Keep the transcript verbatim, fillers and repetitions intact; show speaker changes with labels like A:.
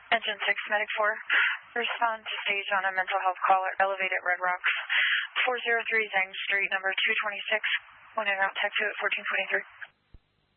A: Engine six, Medic four. Respond to stage on a mental health call at Elevate at Red Rocks. four oh three Zhang Street, number two twenty-six. Pointed out tech two at fourteen twenty-three.